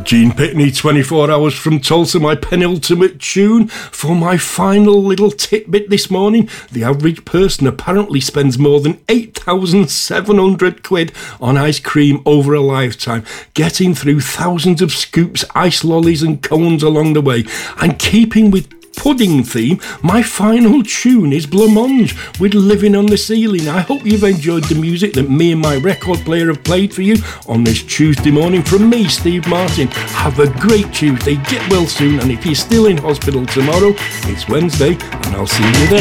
Gene Pitney, 24 Hours from Tulsa, my penultimate tune. For my final little tidbit this morning, the average person apparently spends more than 8,700 quid on ice cream over a lifetime, getting through thousands of scoops, ice lollies and cones along the way. And keeping with pudding theme, my final tune is Blancmange with Living on the Ceiling. I hope you've enjoyed the music that me and my record player have played for you on this Tuesday morning. From me, Steve Martin, have a great Tuesday, get well soon, and if you're still in hospital tomorrow, it's Wednesday and I'll see you then.